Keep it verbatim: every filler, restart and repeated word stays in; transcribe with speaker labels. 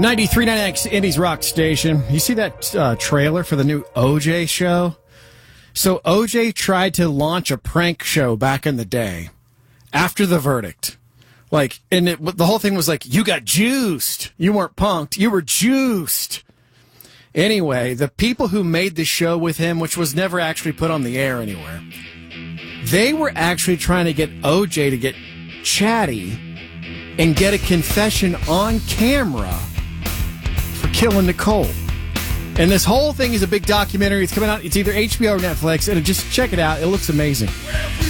Speaker 1: ninety-three point nine X Indies Rock Station. You see that uh, trailer for the new O J show? So O J tried to launch a prank show back in the day after the verdict. Like, and it, the whole thing was like, you got juiced. You weren't punked. You were juiced. Anyway, the people who made the show with him, which was never actually put on the air anywhere, they were actually trying to get O J to get chatty and get a confession on camera for killing Nicole. And this whole thing is a big documentary. It's coming out. It's either H B O or Netflix. And just check it out. It looks amazing.